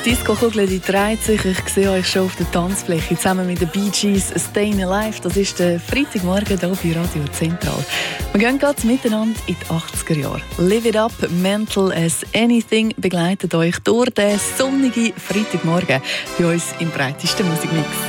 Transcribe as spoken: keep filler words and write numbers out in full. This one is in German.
Die Disco-Kugel die dreht sich. Ich sehe euch schon auf der Tanzfläche zusammen mit den Bee Gees «Stayin' Alive». Das ist der Freitagmorgen hier bei Radio Zentral. Wir gehen gerade miteinander in die achtziger Jahre. «Live It Up», «Mental as Anything» begleitet euch durch den sonnigen Freitagmorgen bei uns im breitesten Musikmix.